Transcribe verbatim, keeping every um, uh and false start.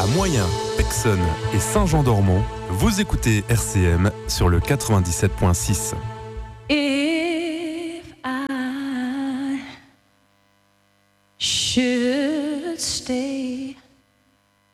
À Moyen, Pexonne et Saint-Jean-d'Ormont, vous écoutez R C M sur le quatre-vingt-dix-sept point six. If I should stay,